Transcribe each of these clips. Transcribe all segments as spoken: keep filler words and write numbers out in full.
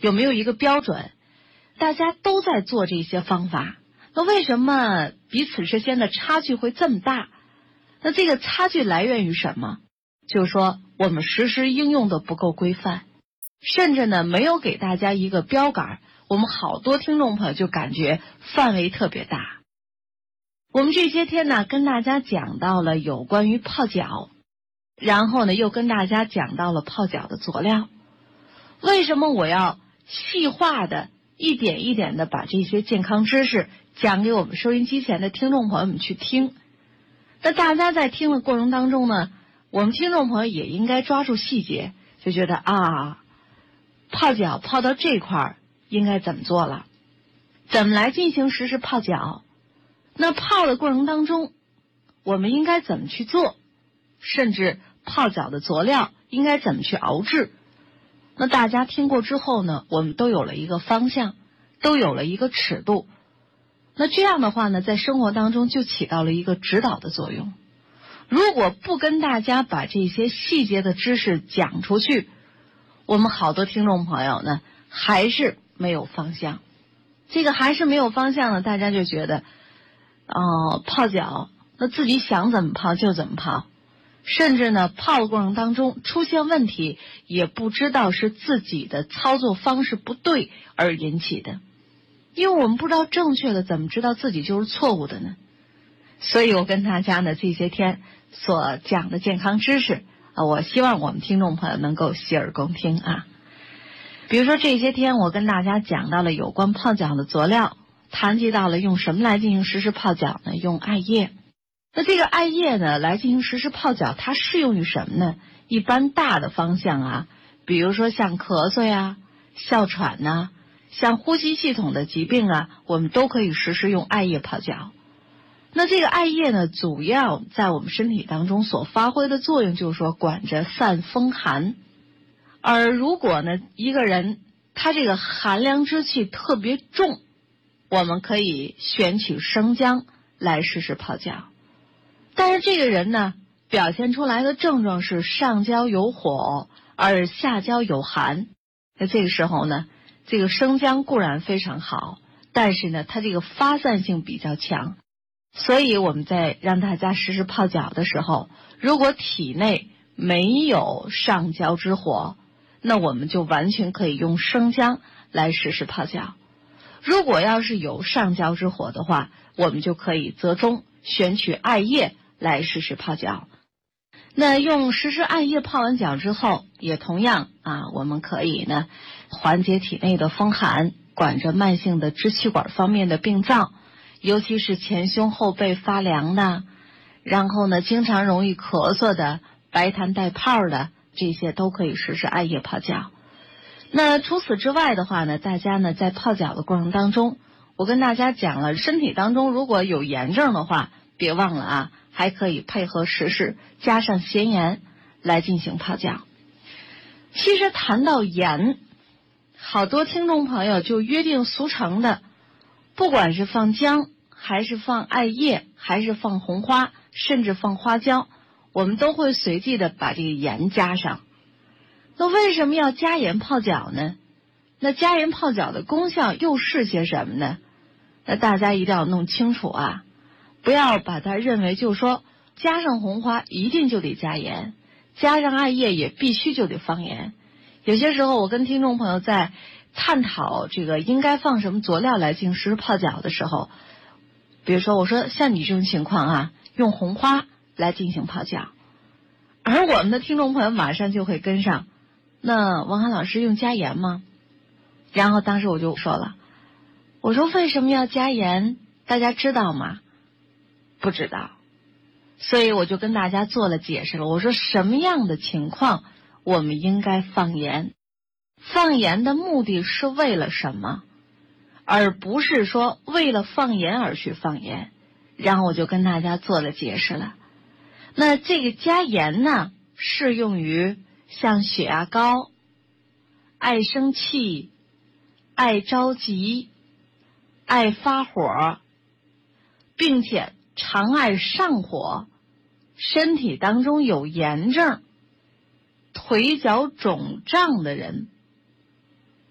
有没有一个标准？大家都在做这些方法，那为什么彼此之间的差距会这么大？那这个差距来源于什么？就是说我们实施应用的不够规范，甚至呢没有给大家一个标杆，我们好多听众朋友就感觉范围特别大。我们这些天呢跟大家讲到了有关于泡脚，然后呢又跟大家讲到了泡脚的佐料。为什么我要细化的一点一点的把这些健康知识讲给我们收音机前的听众朋友们去听？那大家在听的过程当中呢，我们听众朋友也应该抓住细节，就觉得啊，泡脚泡到这块儿应该怎么做了，怎么来进行实施泡脚，那泡的过程当中我们应该怎么去做，甚至泡脚的佐料应该怎么去熬制。那大家听过之后呢，我们都有了一个方向，都有了一个尺度。那这样的话呢，在生活当中就起到了一个指导的作用。如果不跟大家把这些细节的知识讲出去，我们好多听众朋友呢还是没有方向。这个还是没有方向呢，大家就觉得哦，泡脚那自己想怎么泡就怎么泡，甚至呢泡的过程当中出现问题，也不知道是自己的操作方式不对而引起的。因为我们不知道正确的，怎么知道自己就是错误的呢？所以我跟大家呢这些天所讲的健康知识啊，我希望我们听众朋友能够洗耳恭听啊。比如说这些天我跟大家讲到了有关泡脚的佐料，谈及到了用什么来进行实施泡脚呢？用艾叶。那这个艾叶呢来进行实施泡脚，它适用于什么呢？一般大的方向啊，比如说像咳嗽呀、哮喘呐、像呼吸系统的疾病啊，我们都可以实施用艾叶泡脚。那这个艾叶呢，主要在我们身体当中所发挥的作用就是说管着散风寒。而如果呢一个人他这个寒凉之气特别重，我们可以选取生姜来实施泡脚。但是这个人呢表现出来的症状是上焦有火而下焦有寒，那这个时候呢这个生姜固然非常好，但是呢它这个发散性比较强，所以我们在让大家实施泡脚的时候，如果体内没有上焦之火，那我们就完全可以用生姜来实施泡脚。如果要是有上焦之火的话，我们就可以折中选取艾叶来实施泡脚。那用实施艾叶泡完脚之后，也同样啊，我们可以呢缓解体内的风寒，管着慢性的支气管方面的病灶，尤其是前胸后背发凉的，然后呢经常容易咳嗽的、白痰带泡的，这些都可以实施艾叶泡脚。那除此之外的话呢，大家呢在泡脚的过程当中，我跟大家讲了，身体当中如果有炎症的话，别忘了啊，还可以配合实施加上咸盐来进行泡脚。其实谈到盐，好多听众朋友就约定俗成的，不管是放姜还是放艾叶还是放红花甚至放花椒，我们都会随即的把这个盐加上。那为什么要加盐泡脚呢？那加盐泡脚的功效又是些什么呢？那大家一定要弄清楚啊，不要把它认为就是说加上红花一定就得加盐，加上艾叶也必须就得放盐。有些时候我跟听众朋友在探讨这个应该放什么佐料来进行实施泡脚的时候，比如说我说像你这种情况啊，用红花来进行泡脚，而我们的听众朋友马上就会跟上，那王涵老师用加盐吗？然后当时我就说了，我说为什么要加盐？大家知道吗？不知道。所以我就跟大家做了解释了，我说什么样的情况我们应该放盐，放盐的目的是为了什么，而不是说为了放盐而去放盐。然后我就跟大家做了解释了。那这个加盐呢，适用于像血压高、爱生气、爱着急、爱发火，并且常爱上火，身体当中有炎症、腿脚肿胀的人，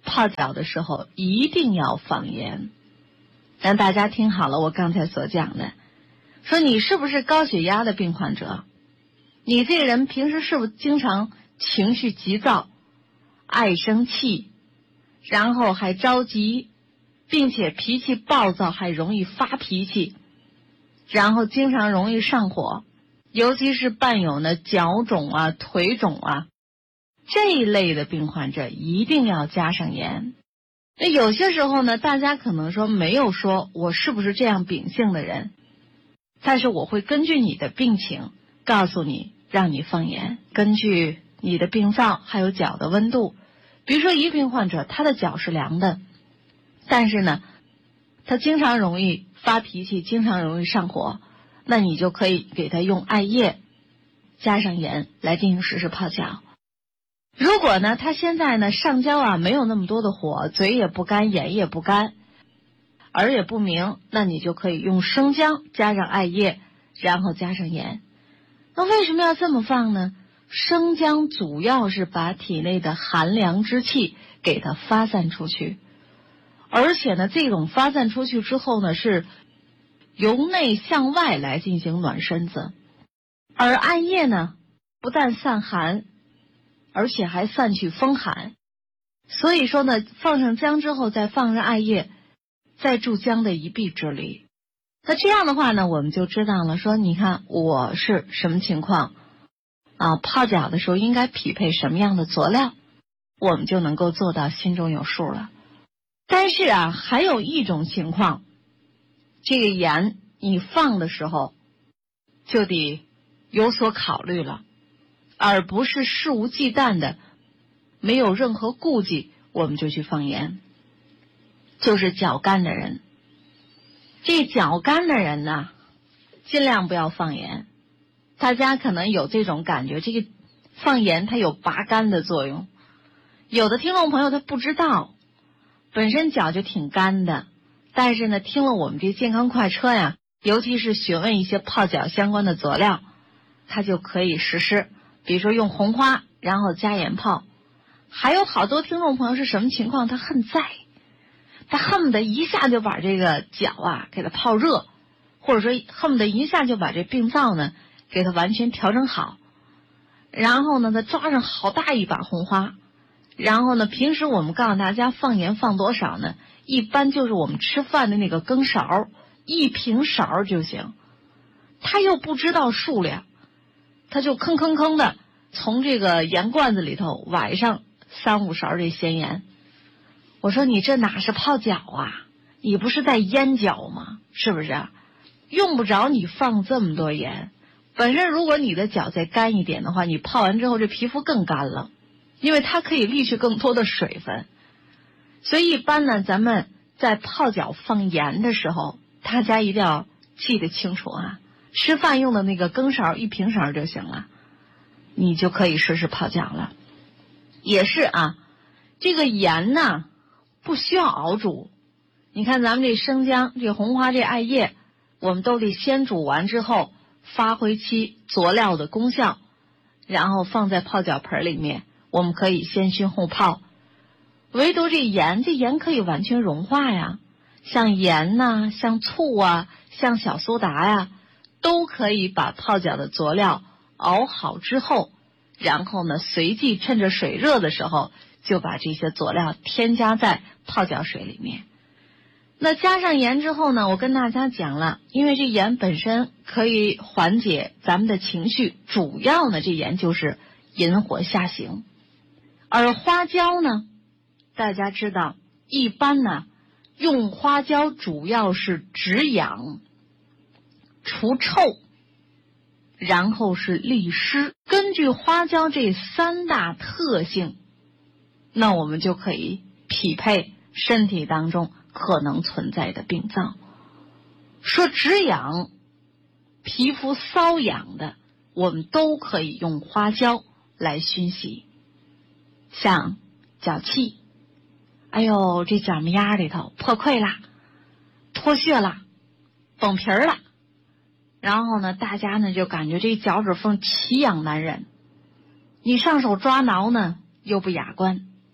泡脚的时候一定要放盐。让大家听好了，我刚才所讲的，说你是不是高血压的病患者？你这个人平时是不是经常情绪急躁，爱生气，然后还着急，并且脾气暴躁，还容易发脾气，然后经常容易上火，尤其是伴有呢脚肿啊、腿肿啊这一类的病患者，一定要加上盐。那有些时候呢，大家可能说没有说我是不是这样秉性的人，但是我会根据你的病情告诉你让你放盐，根据你的病灶还有脚的温度。比如说一病患者他的脚是凉的，但是呢他经常容易发脾气，经常容易上火，那你就可以给他用艾叶加上盐来进行实时泡脚。如果呢他现在呢上焦啊没有那么多的火，嘴也不干，眼也不干，耳也不鸣，那你就可以用生姜加上艾叶，然后加上盐。那为什么要这么放呢？生姜主要是把体内的寒凉之气给它发散出去，而且呢这种发散出去之后呢是由内向外来进行暖身子。而艾叶呢不但散寒，而且还散去风寒，所以说呢放上姜之后再放上艾叶，再助姜的一臂之力。那这样的话呢我们就知道了，说你看我是什么情况啊，泡脚的时候应该匹配什么样的佐料，我们就能够做到心中有数了。但是啊还有一种情况，这个盐你放的时候就得有所考虑了，而不是肆无忌惮的没有任何顾忌我们就去放盐。就是脚干的人，这脚干的人呢尽量不要放盐。大家可能有这种感觉，这个放盐它有拔干的作用。有的听众朋友他不知道，本身脚就挺干的，但是呢听了我们这健康快车呀，尤其是询问一些泡脚相关的佐料，他就可以实施。比如说用红花然后加盐泡。还有好多听众朋友是什么情况，他恨在他恨不得一下就把这个脚啊给它泡热，或者说恨不得一下就把这病灶呢给它完全调整好，然后呢他抓上好大一把红花，然后呢平时我们告诉大家放盐放多少呢，一般就是我们吃饭的那个羹勺，一平勺就行。他又不知道数量，他就吭吭吭的从这个盐罐子里头崴上三五勺这咸盐。我说你这哪是泡脚啊，你不是在腌脚吗？是不是？用不着你放这么多盐。本身如果你的脚再干一点的话，你泡完之后这皮肤更干了，因为它可以滤去更多的水分。所以一般呢咱们在泡脚放盐的时候，大家一定要记得清楚啊，吃饭用的那个羹勺一平勺就行了，你就可以试试泡脚了。也是啊，这个盐呢不需要熬煮。你看咱们这生姜、这红花、这艾叶，我们都得先煮完之后发挥其佐料的功效，然后放在泡脚盆里面，我们可以先熏后泡。唯独这盐，这盐可以完全融化呀，像盐呐、啊、像醋啊、像小苏打呀，都可以把泡脚的佐料熬好之后，然后呢随即趁着水热的时候就把这些佐料添加在泡脚水里面。那加上盐之后呢，我跟大家讲了，因为这盐本身可以缓解咱们的情绪，主要呢这盐就是引火下行。而花椒呢，大家知道一般呢用花椒主要是止痒、除臭，然后是利湿。根据花椒这三大特性，那我们就可以匹配身体当中可能存在的病灶。说止痒、皮肤瘙痒的，我们都可以用花椒来熏洗。像脚气，哎呦这脚面丫里头破溃啦、脱屑啦、崩皮儿了，然后呢大家呢就感觉这脚趾缝奇痒难忍，你上手抓挠呢又不雅观，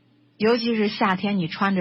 尤其是夏天，你穿着